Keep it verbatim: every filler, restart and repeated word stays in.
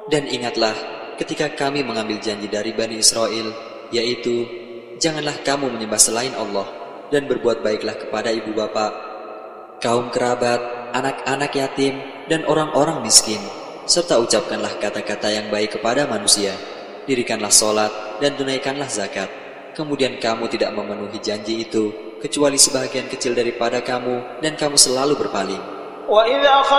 Dan ingatlah ketika kami mengambil janji dari Bani Israel, yaitu, janganlah kamu menyembah selain Allah, dan berbuat baiklah kepada ibu bapak, kaum kerabat, anak-anak yatim, dan orang-orang miskin, serta ucapkanlah kata-kata yang baik kepada manusia. Dirikanlah solat dan tunaikanlah zakat. Kemudian kamu tidak memenuhi janji itu, kecuali sebahagian kecil daripada kamu, dan kamu selalu berpaling.